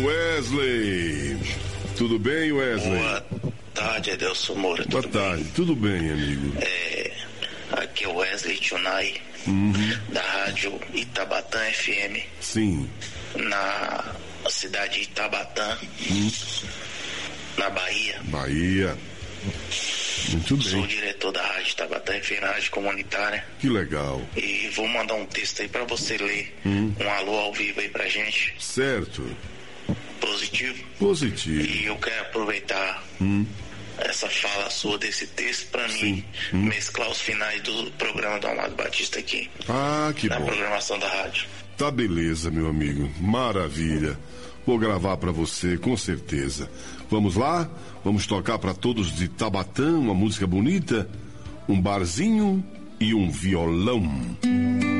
Wesley, tudo bem, Wesley? Boa tarde, Adelson Moura. Boa tarde, tudo bem, amigo? Aqui é o Wesley Tunai, da rádio Itabatã FM. Sim. Na cidade de Itabatã, na Bahia. Bahia. Muito bem. Sou o diretor da rádio Itabatã FM, rádio comunitária. Que legal. E vou mandar um texto aí pra você ler. Um alô ao vivo aí pra gente. Certo. Positivo? Positivo. E eu quero aproveitar essa fala sua desse texto pra mim mesclar os finais do programa do Amado Batista aqui. Ah, que bom. Na programação da rádio. Tá beleza, meu amigo. Maravilha. Vou gravar pra você, com certeza. Vamos lá? Vamos tocar pra todos de Itabatã uma música bonita? Um barzinho e um violão.